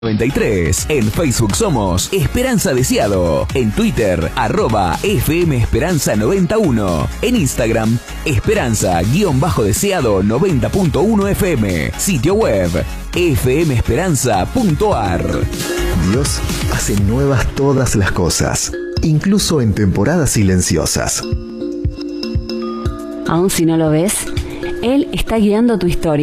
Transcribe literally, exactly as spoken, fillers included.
noventa y tres. En Facebook somos Esperanza Deseado. En Twitter, arroba F M Esperanza noventa y uno. En Instagram, Esperanza-Deseado noventa punto uno F M. Sitio web, f m esperanza punto a r. Dios hace nuevas todas las cosas, incluso en temporadas silenciosas. Aún si no lo ves, Él está guiando tu historia.